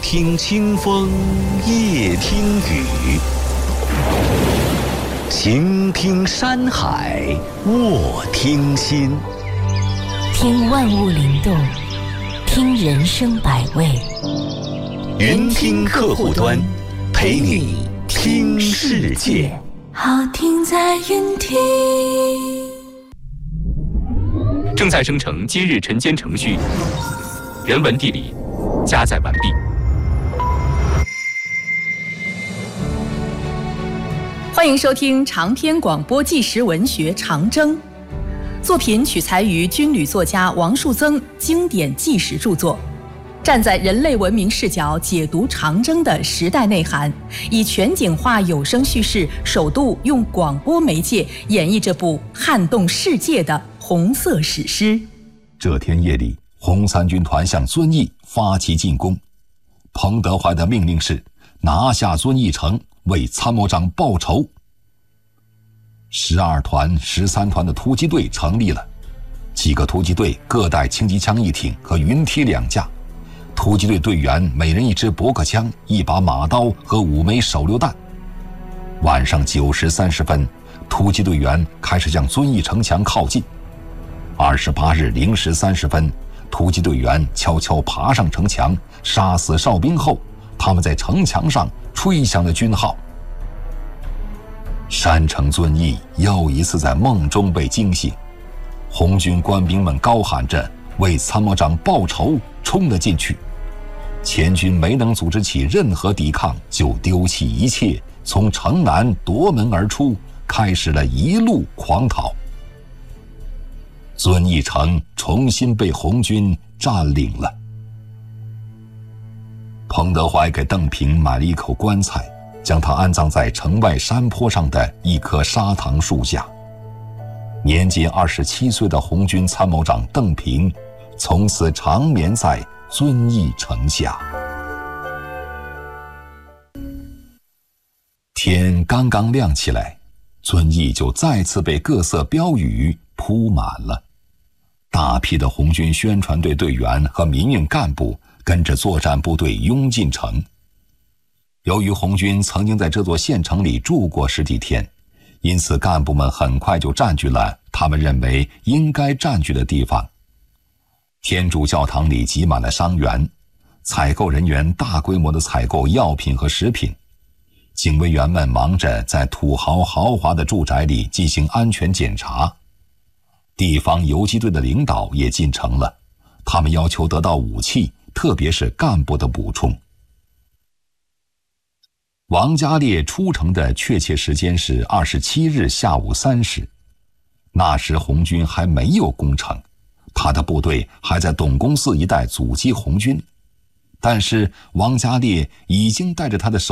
听清风，夜听雨，行听山海，卧听心。 听万物灵动，听人生百味。 云听客户端，陪你听世界。 好听在云听。 正在生成今日晨间程序，人文地理加载完毕。 欢迎收听长篇广播纪实文学《长征》，作品取材于军旅作家王树增经典纪实著作，站在人类文明视角解读长征的时代内涵，以全景化有声叙事，首度用广播媒介演绎这部撼动世界的红色史诗。 这天夜里，红三军团向遵义发起进攻。彭德怀的命令是拿下遵义城，为参谋长报仇。12团、13团的突击队成立了，几个突击队各带轻机枪1挺和云梯2架，突击队队员每人1支驳壳枪、1把马刀和5枚手榴弹。晚上9时30分，突击队员开始向遵义城墙靠近。28日0时30分，突击队员悄悄爬上城墙，杀死哨兵后，他们在城墙上吹响了军号。山城遵义又一次在梦中被惊醒，红军官兵们高喊着为参谋长报仇冲了进去。前军没能组织起任何抵抗，就丢弃一切，从城南夺门而出，开始了一路狂逃。遵义城重新被红军占领了。彭德怀给邓平买了一口棺材，将他安葬在城外山坡上的一棵砂糖树下。年仅27岁的红军参谋长邓平，从此长眠在遵义城下。天刚刚亮起来，遵义就再次被各色标语铺满了。大批的红军宣传队队员和民运干部跟着作战部队拥进城。由于红军曾经在这座县城里住过10几天，因此干部们很快就占据了他们认为应该占据的地方。天主教堂里挤满了伤员，采购人员大规模地采购药品和食品，警卫员们忙着在土豪豪华的住宅里进行安全检查。地方游击队的领导也进城了，他们要求得到武器，特别是干部的补充。王家烈出城的确切时间是27日下午3时，那时红军还没有攻城，他的部队还在董公寺一带阻击红军，但是王家烈已经带着他的